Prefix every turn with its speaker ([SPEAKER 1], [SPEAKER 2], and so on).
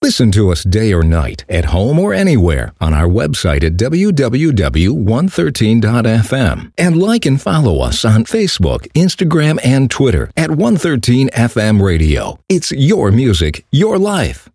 [SPEAKER 1] Listen to us day or night, at home or anywhere, on our website at www.113.fm. And like and follow us on Facebook, Instagram, and Twitter at 113 FM Radio. It's your music, your life.